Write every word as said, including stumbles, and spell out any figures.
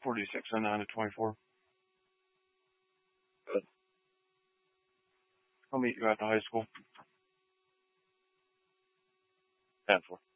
forty-six oh nine to twenty-four. Good. I'll meet you at the high school. ten four.